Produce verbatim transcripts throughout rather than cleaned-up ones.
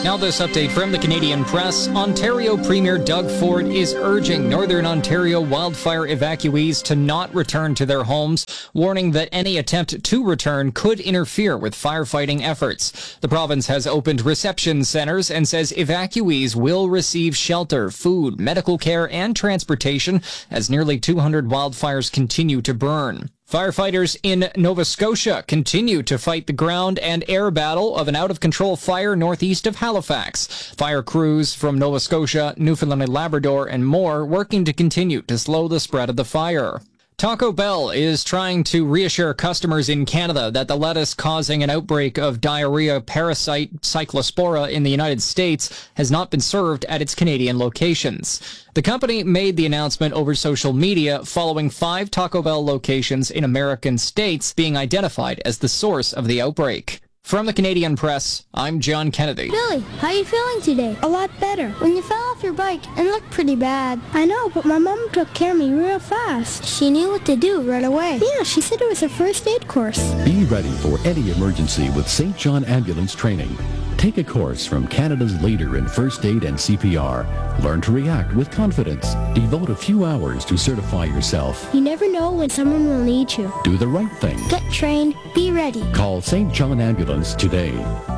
Now this update from the Canadian Press. Ontario Premier Doug Ford is urging Northern Ontario wildfire evacuees to not return to their homes, warning that any attempt to return could interfere with firefighting efforts. The province has opened reception centers and says evacuees will receive shelter, food, medical care, and transportation as nearly two hundred wildfires continue to burn. Firefighters in Nova Scotia continue to fight the ground and air battle of an out-of-control fire northeast of Halifax. Fire crews from Nova Scotia, Newfoundland and Labrador, and more working to continue to slow the spread of the fire. Taco Bell is trying to reassure customers in Canada that the lettuce causing an outbreak of diarrhea parasite Cyclospora in the United States has not been served at its Canadian locations. The company made the announcement over social media following five Taco Bell locations in American states being identified as the source of the outbreak. From the Canadian Press, I'm John Kennedy. Billy, how are you feeling today? A lot better. When you fell off your bike, it looked pretty bad. I know, but my mom took care of me real fast. She knew what to do right away. Yeah, she said it was a first aid course. Be ready for any emergency with Saint John Ambulance Training. Take a course from Canada's leader in first aid and C P R. Learn to react with confidence. Devote a few hours to certify yourself. You never know when someone will need you. Do the right thing. Get trained. Be ready. Call Saint John Ambulance today.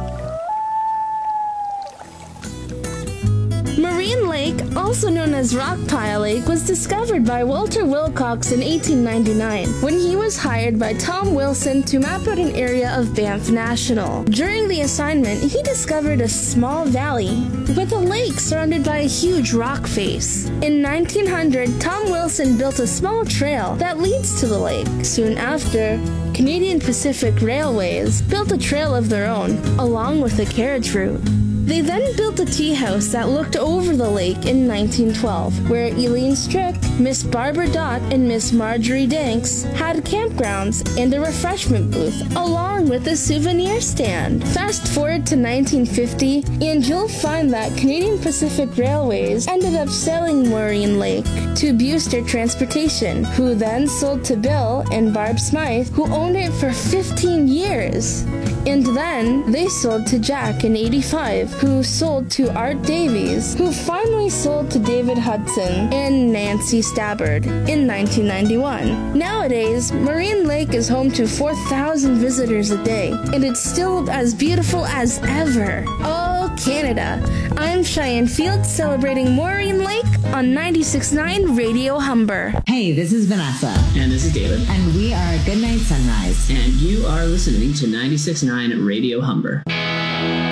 Marine Lake, also known as Rockpile Lake, was discovered by Walter Wilcox in eighteen ninety-nine when he was hired by Tom Wilson to map out an area of Banff National. During the assignment, he discovered a small valley with a lake surrounded by a huge rock face. In nineteen hundred, Tom Wilson built a small trail that leads to the lake. Soon after, Canadian Pacific Railways built a trail of their own, along with a carriage route. They then built a tea house that looked over the lake in nineteen twelve, where Eileen Strick, Miss Barbara Dott, and Miss Marjorie Danks had campgrounds and a refreshment booth, along with a souvenir stand. Fast forward to nineteen fifty, and you'll find that Canadian Pacific Railways ended up selling Maureen Lake to Buster Transportation, who then sold to Bill and Barb Smythe, who owned it for fifteen years. And then they sold to Jack in eighty-five, who sold to Art Davies, who finally sold to David Hudson and Nancy Stabbard in nineteen ninety-one. Nowadays, Marine Lake is home to four thousand visitors a day, and it's still as beautiful as ever. Oh, Canada. I'm Cheyenne Fields celebrating Maureen Lake on ninety-six point nine Radio Humber. Hey, this is Vanessa. And this is David. And we are Goodnight Sunrise. And you are listening to ninety-six point nine Radio Humber.